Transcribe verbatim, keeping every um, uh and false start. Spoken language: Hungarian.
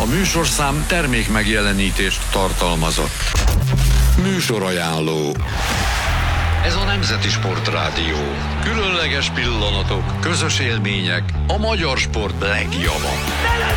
A műsorszám termék megjelenítést tartalmazott. Műsorajánló. Ez a Nemzeti Sportrádió. Különleges pillanatok, közös élmények, a magyar sport legjava.